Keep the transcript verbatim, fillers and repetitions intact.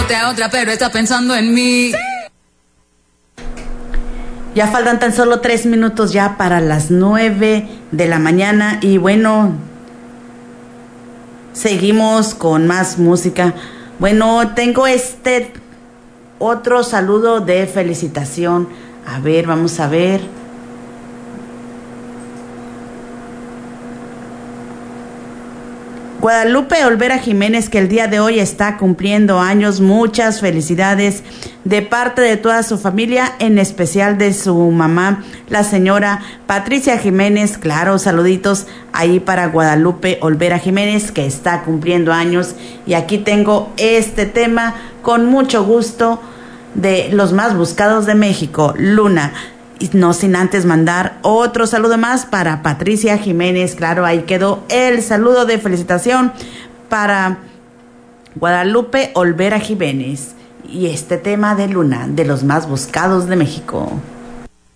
irte a otra, pero está pensando en mí. Ya faltan tan solo tres minutos ya para las nueve de la mañana y bueno, seguimos con más música. Bueno, tengo este otro saludo de felicitación. A ver, vamos a ver. Guadalupe Olvera Jiménez, que el día de hoy está cumpliendo años. Muchas felicidades de parte de toda su familia, en especial de su mamá, la señora Patricia Jiménez. Claro, saluditos ahí para Guadalupe Olvera Jiménez, que está cumpliendo años. Y aquí tengo este tema con mucho gusto de los más buscados de México, Luna. Y no sin antes mandar otro saludo más para Patricia Jiménez. Claro, ahí quedó el saludo de felicitación para Guadalupe Olvera Jiménez. Y este tema de Luna, de los más buscados de México.